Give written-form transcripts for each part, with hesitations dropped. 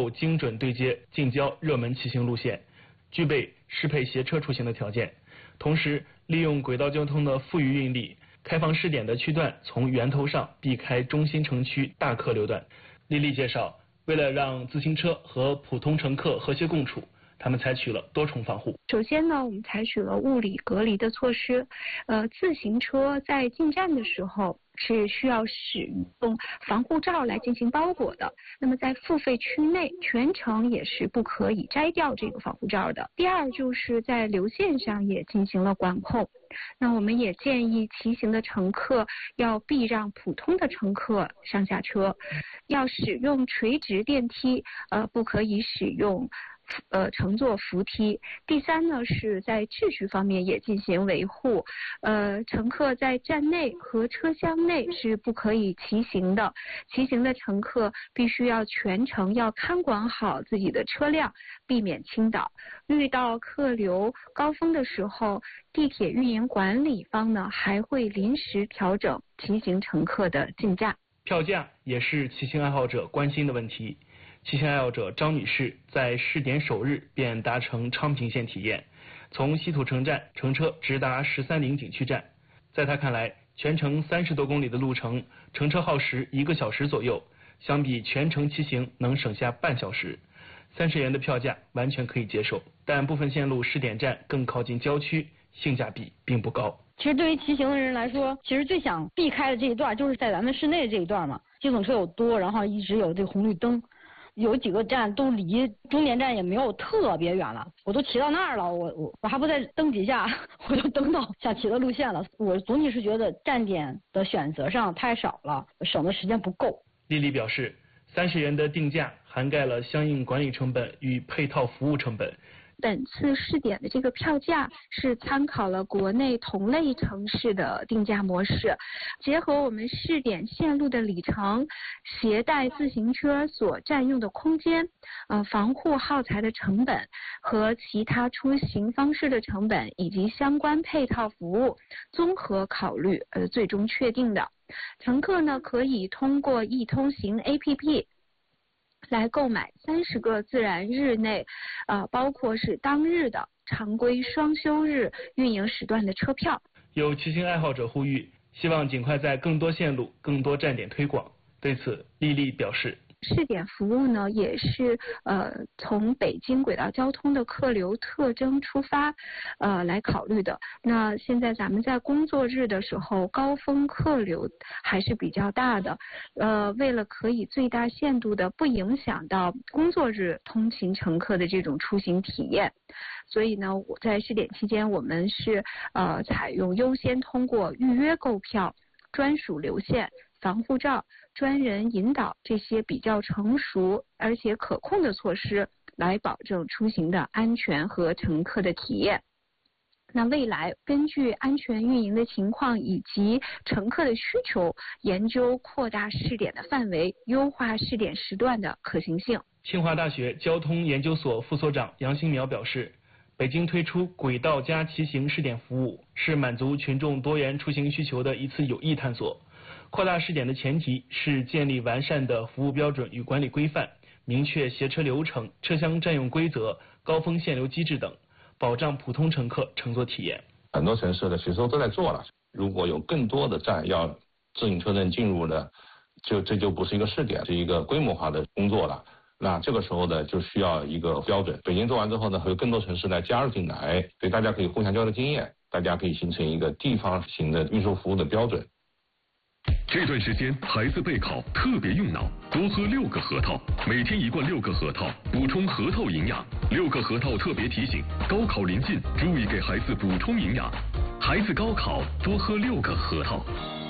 够精准对接近郊热门骑行路线，具备适配携车出行的条件。同时，利用轨道交通的富余运力，开放试点的区段从源头上避开中心城区大客流段。丽丽介绍，为了让自行车和普通乘客和谐共处，他们采取了多重防护。 首先呢，我们采取了物理隔离的措施。自行车在进站的时候是需要使用防护罩来进行包裹的。那么在付费区内，全程也是不可以摘掉这个防护罩的。第二，就是在流线上也进行了管控。那我们也建议骑行的乘客要避让普通的乘客上下车，要使用垂直电梯，不可以使用乘坐扶梯。第三呢，是在秩序方面也进行维护。乘客在站内和车厢内是不可以骑行的，骑行的乘客必须要全程要看管好自己的车辆，避免倾倒。遇到客流高峰的时候，地铁运营管理方呢还会临时调整骑行乘客的进价。 票价也是骑行爱好者关心的问题。骑行爱好者张女士在试点首日便搭乘昌平线体验，从西土城站乘车直达13陵景区站。在她看来，全程30多公里的路程，乘车耗时1个小时左右，相比全程骑行能省下半小时。30元的票价完全可以接受，但部分线路试点站更靠近郊区，性价比并不高。 其实对于骑行的人来说，其实最想避开的这一段就是在咱们市内这一段嘛，接送车又多，然后一直有这个红绿灯。有几个站都离终点站也没有特别远了，我都骑到那儿了，我还不在灯底下，我就登到想骑的路线了。我总体是觉得站点的选择上太少了，省的时间不够。 丽丽表示，30元的定价涵盖了相应管理成本与配套服务成本。 本次试点的这个票价是参考了国内同类城市的定价模式，结合我们试点线路的里程、携带自行车所占用的空间、防护耗材的成本和其他出行方式的成本以及相关配套服务综合考虑，最终确定的。乘客呢可以通过易通行 APP。来购买30个自然日内，包括是当日的常规双休日运营时段的车票。 有骑行爱好者呼吁，希望尽快在更多线路、更多站点推广。对此，丽丽表示。 试点服务呢，也是从北京轨道交通的客流特征出发，来考虑的。那现在咱们在工作日的时候，高峰客流还是比较大的，为了可以最大限度的不影响到工作日通勤乘客的这种出行体验，所以呢，我在试点期间，我们是采用优先通过预约购票、专属流线、防护罩、专人引导这些比较成熟而且可控的措施，来保证出行的安全和乘客的体验。那未来根据安全运营的情况以及乘客的需求，研究扩大试点的范围，优化试点时段的可行性。 清华大学交通研究所副所长杨新苗表示，北京推出轨道加骑行试点服务，是满足群众多元出行需求的一次有益探索。扩大试点的前提是建立完善的服务标准与管理规范，明确携车流程、车厢占用规则、高峰限流机制等，保障普通乘客乘坐体验。 很多城市的其实都在做了，如果有更多的站要自行车站进入呢，这就不是一个试点，是一个规模化的工作了。那这个时候呢，就需要一个标准。北京做完之后呢，会有更多城市来加入进来，所以大家可以互相交流经验，大家可以形成一个地方型的运输服务的标准。 这段时间孩子备考特别用脑，多喝6个核桃，每天1罐6个核桃，补充核桃营养。6个核桃特别提醒，高考临近，注意给孩子补充营养。孩子高考多喝6个核桃。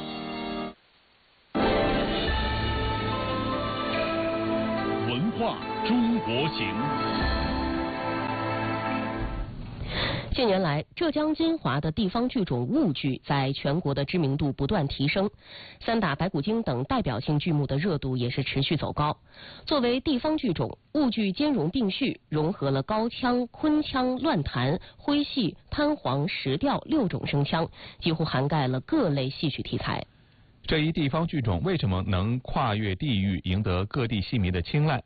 文化中国行。 近年来，浙江金华的地方剧种婺剧在全国的知名度不断提升，三打白骨精等代表性剧目的热度也是持续走高。作为地方剧种，婺剧兼容并蓄，融合了高腔、昆腔、乱弹、徽戏、滩簧、石调6种声腔，几乎涵盖了各类戏曲题材。 这一地方剧种为什么能跨越地域，赢得各地戏迷的青睐？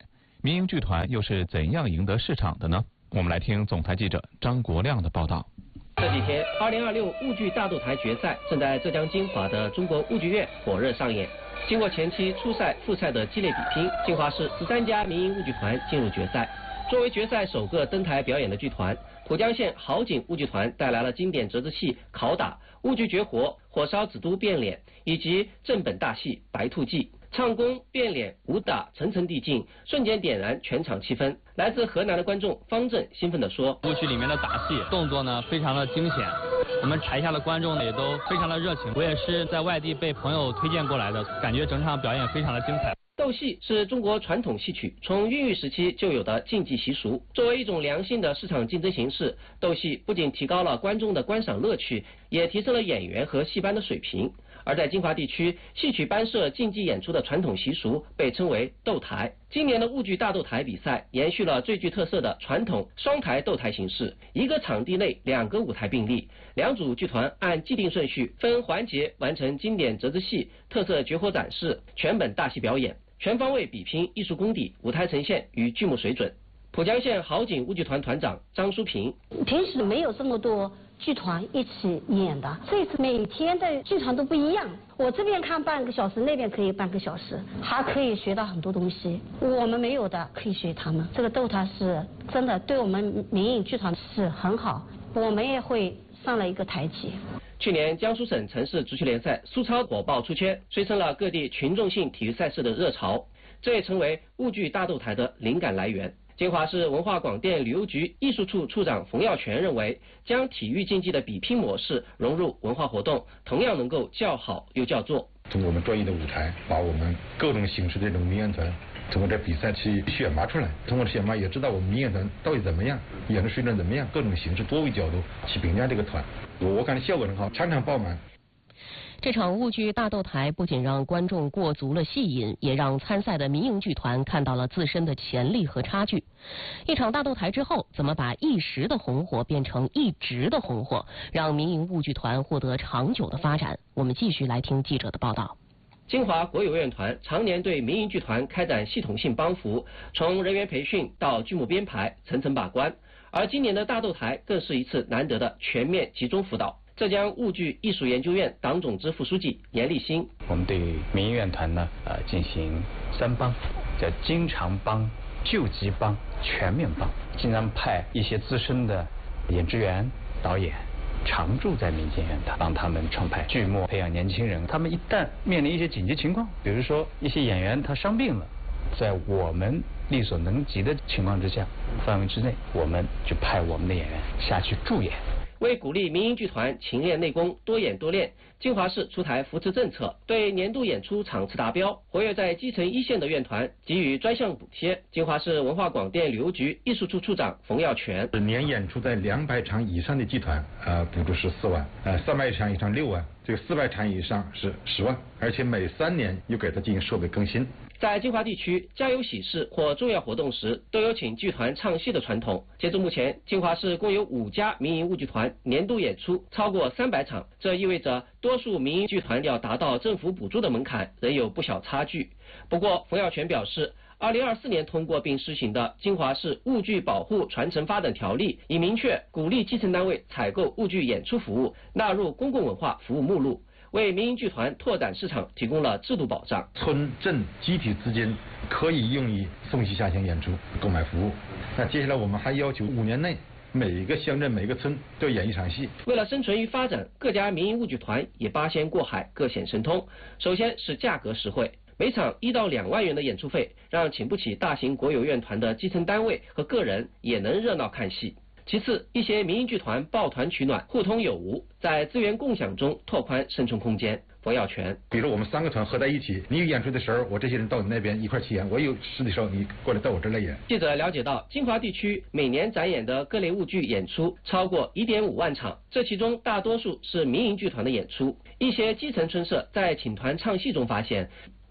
民营剧团又是怎样赢得市场的呢？我们来听总台记者张国亮的报道。 这几天，2026沪剧大斗台决赛正在浙江金华的中国沪剧院火热上演。经过前期初赛、复赛的激烈比拼，金华市13家民营沪剧团进入决赛。作为决赛首个登台表演的剧团，浦江县好景沪剧团带来了经典折子戏《拷打》、沪剧绝活《火烧紫都变脸》以及正本大戏《白兔记》。唱功、变脸、武打层层递进，瞬间点燃全场气氛。来自河南的观众方正兴奋地说：“ 沪剧里面的打戏动作呢非常的惊险，我们台下的观众呢也都非常的热情。我也是在外地被朋友推荐过来的，感觉整场表演非常的精彩。” 斗戏是中国传统戏曲从孕育时期就有的竞技习俗，作为一种良性的市场竞争形式，斗戏不仅提高了观众的观赏乐趣，也提升了演员和戏班的水平。而在金华地区，戏曲班社竞技演出的传统习俗被称为斗台。今年的沪剧大斗台比赛延续了最具特色的传统双台斗台形式，一个场地内2个舞台并立，2组剧团按既定顺序分环节完成经典折子戏、特色绝活展示、全本大戏表演，全方位比拼艺术功底、舞台呈现与剧目水准。浦江县好景沪剧团团长张淑平： 平时没有这么多剧团一起演的，这次每天的剧团都不一样，我这边看半个小时，那边可以半个小时，还可以学到很多东西，我们没有的可以学他们。这个斗台是真的对我们民营剧团是很好，我们也会上了一个台阶。 去年江苏省城市足球联赛苏超火爆出圈，催生了各地群众性体育赛事的热潮，这也成为沪剧大斗台的灵感来源。金华市文化广电旅游局艺术处处长冯耀全认为，将体育竞技的比拼模式融入文化活动，同样能够叫好又叫座。 通过我们专业的舞台，把我们各种形式的这种民演团通过这比赛去选拔出来，通过选拔也知道我们民演团到底怎么样，演的水准怎么样，各种形式多维角度去评价这个团，我感觉效果很好，场场爆满。 这场沪剧大斗台不仅让观众过足了戏瘾，也让参赛的民营剧团看到了自身的潜力和差距。一场大斗台之后，怎么把一时的红火变成一直的红火，让民营沪剧团获得长久的发展？我们继续来听记者的报道。 金华国有院团常年对民营剧团开展系统性帮扶，从人员培训到剧目编排，层层把关。而今年的大斗台更是一次难得的全面集中辅导。浙江沪剧艺术研究院党总支副书记严立新： 我们对民营院团呢进行3帮，叫经常帮、救急帮、全面帮。经常派一些资深的演职员、导演常驻在民间院团，帮他们创排剧目，培养年轻人。他们一旦面临一些紧急情况，比如说一些演员他伤病了，在我们力所能及的情况之下、范围之内，我们就派我们的演员下去助演。 为鼓励民营剧团勤练内功、多演多练，金华市出台扶持政策，对年度演出场次达标、活跃在基层一线的院团给予专项补贴。金华市文化广电旅游局艺术处处长冯耀全： 年演出在200场以上的剧团，补助是4万，300场以上6万，这个400场以上是10万，而且每3年又给他进行设备更新。 在金华地区，家有喜事或重要活动时，都有请剧团唱戏的传统。截至目前，金华市共有5家民营沪剧团年度演出超过300场，这意味着多数民营剧团要达到政府补助的门槛仍有不小差距。不过，冯耀全表示，2024年通过并施行的《金华市沪剧保护传承发展条例》已明确鼓励基层单位采购沪剧演出服务，纳入公共文化服务目录，为民营剧团拓展市场提供了制度保障。 村镇集体资金可以用于送戏下乡演出、购买服务。那接下来我们还要求5年内每一个乡镇、每个村都演一场戏。 为了生存与发展，各家民营沪剧团也八仙过海，各显神通。首先是价格实惠，每场1到2万元的演出费，让请不起大型国有院团的基层单位和个人也能热闹看戏。其次，一些民营剧团抱团取暖，互通有无，在资源共享中拓宽生存空间。冯耀全： 比如我们3个团合在一起，你有演出的时候，我这些人到你那边一块去演；我有事的时候，你过来到我这来演。 记者了解到，金华地区每年展演的各类沪剧演出超过1.5万场，这其中大多数是民营剧团的演出。一些基层村社在请团唱戏中发现，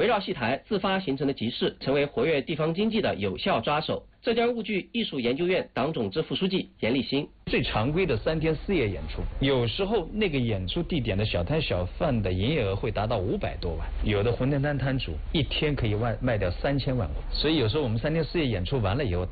围绕戏台自发形成的集市，成为活跃地方经济的有效抓手。浙江豫剧艺术研究院党总支副书记严立新： 最常规的3天4夜演出，有时候那个演出地点的小摊小贩的营业额会达到500多万，有的馄饨摊摊主1天可以卖掉3000万，所以有时候我们3天4夜演出完了以后。